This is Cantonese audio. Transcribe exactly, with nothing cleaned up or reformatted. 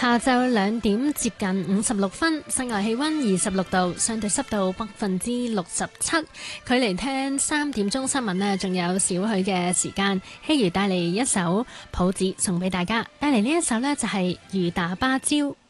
下晝兩點接近五十六分，室外氣溫二十六度，相對濕度百分之六十七。距離聽三點鐘新聞呢，仲有少許嘅時間。希如帶嚟一首譜子送俾大家，帶嚟呢一首呢，就係、是《如打芭蕉》。